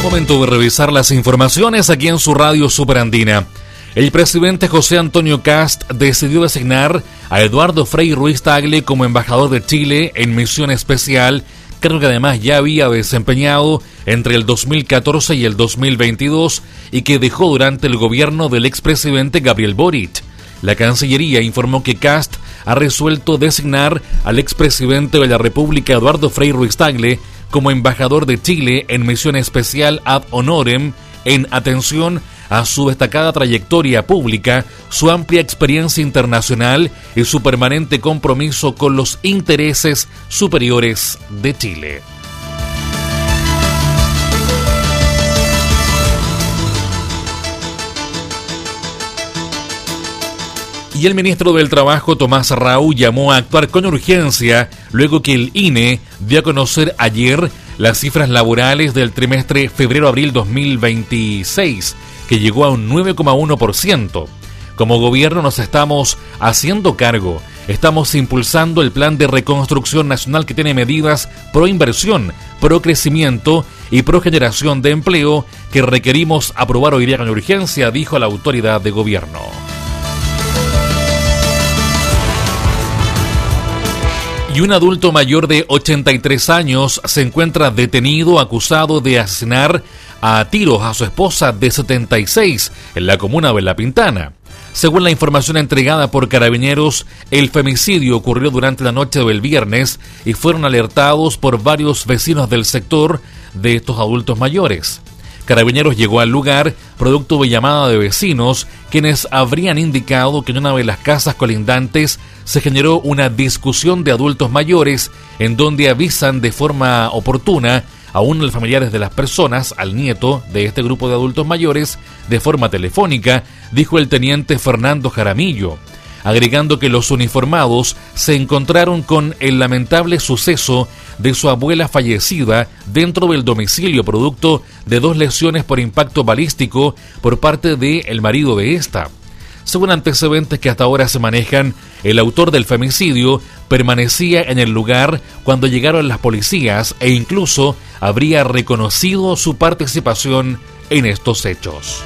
Momento de revisar las informaciones aquí en su radio Superandina. El presidente José Antonio Kast decidió designar a Eduardo Frei Ruiz-Tagle como embajador de Chile en misión especial, cargo que además ya había desempeñado entre el 2014 y el 2022 y que dejó durante el gobierno del expresidente Gabriel Boric. La Cancillería informó que Kast ha resuelto designar al expresidente de la República Eduardo Frei Ruiz-Tagle como embajador de Chile en misión especial ad honorem en atención a su destacada trayectoria pública, su amplia experiencia internacional y su permanente compromiso con los intereses superiores de Chile. Y el ministro del Trabajo, Tomás Rau, llamó a actuar con urgencia luego que el INE dio a conocer ayer las cifras laborales del trimestre febrero-abril 2026, que llegó a un 9,1%. Como gobierno nos estamos haciendo cargo, estamos impulsando el plan de reconstrucción nacional que tiene medidas pro inversión, pro crecimiento y pro generación de empleo que requerimos aprobar hoy día con urgencia, dijo la autoridad de gobierno. Y un adulto mayor de 83 años se encuentra detenido acusado de asesinar a tiros a su esposa de 76 en la comuna de La Pintana. Según la información entregada por Carabineros, el femicidio ocurrió durante la noche del viernes y fueron alertados por varios vecinos del sector de estos adultos mayores. Carabineros llegó al lugar producto de llamada de vecinos, quienes habrían indicado que en una de las casas colindantes se generó una discusión de adultos mayores en donde avisan de forma oportuna a uno de los familiares de las personas, al nieto de este grupo de adultos mayores, de forma telefónica, dijo el teniente Fernando Jaramillo, agregando que los uniformados se encontraron con el lamentable suceso de su abuela fallecida dentro del domicilio producto de 2 lesiones por impacto balístico por parte del marido de esta. Según antecedentes que hasta ahora se manejan, el autor del femicidio permanecía en el lugar cuando llegaron las policías e incluso habría reconocido su participación en estos hechos.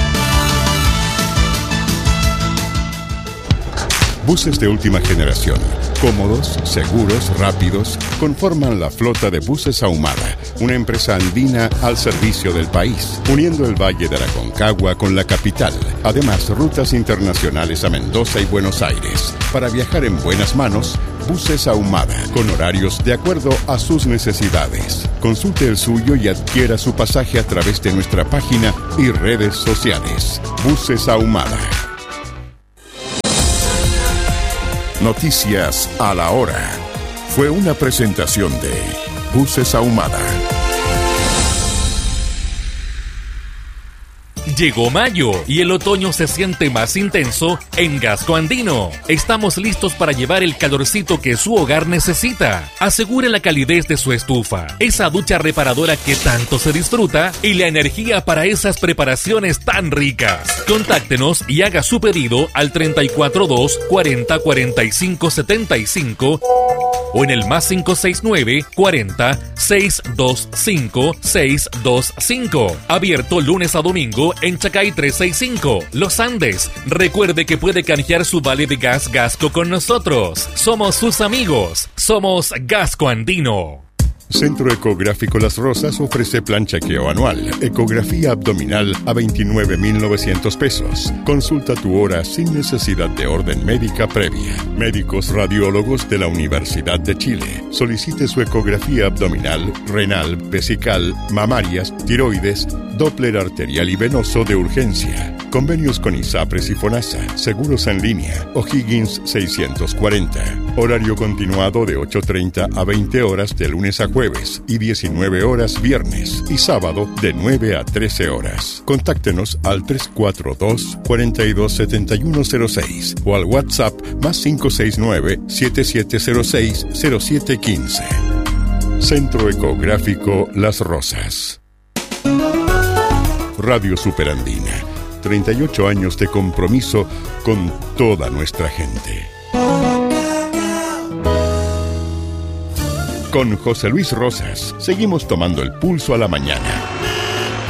Buses de última generación, cómodos, seguros, rápidos, conforman la flota de Buses Ahumada, una empresa andina al servicio del país, uniendo el Valle de Aconcagua con la capital. Además, rutas internacionales a Mendoza y Buenos Aires. Para viajar en buenas manos, Buses Ahumada, con horarios de acuerdo a sus necesidades. Consulte el suyo y adquiera su pasaje a través de nuestra página y redes sociales. Buses Ahumada. Noticias a la hora. Fue una presentación de Buses Ahumada. Llegó mayo y el otoño se siente más intenso en Gasco Andino. Estamos listos para llevar el calorcito que su hogar necesita. Asegure la calidez de su estufa, esa ducha reparadora que tanto se disfruta y la energía para esas preparaciones tan ricas. Contáctenos y haga su pedido al 342 40 45 75 o en el más 569 40 625 625. Abierto lunes a domingo en Chacay 365, Los Andes. Recuerde que puede canjear su vale de gas Gasco con nosotros. Somos sus amigos. Somos Gasco Andino. Centro Ecográfico Las Rosas ofrece plan chequeo anual, ecografía abdominal a 29,900 pesos. Consulta tu hora sin necesidad de orden médica previa. Médicos radiólogos de la Universidad de Chile. Solicite su ecografía abdominal, renal, vesical, mamarias, tiroides, Doppler arterial y venoso de urgencia. Convenios con ISAPRES y FONASA. Seguros en línea. O'Higgins 640. Horario continuado de 8:30 a 20 horas de lunes a jueves y 19 horas viernes y sábado de 9 a 13 horas. Contáctenos al 342-427106 o al WhatsApp más 569-7706-0715. Centro Ecográfico Las Rosas. Radio Superandina. 38 años de compromiso con toda nuestra gente. Con José Luis Rosas, seguimos tomando el pulso a la mañana.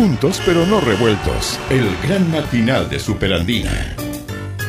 juntos pero no revueltos. El gran matinal de Superandina.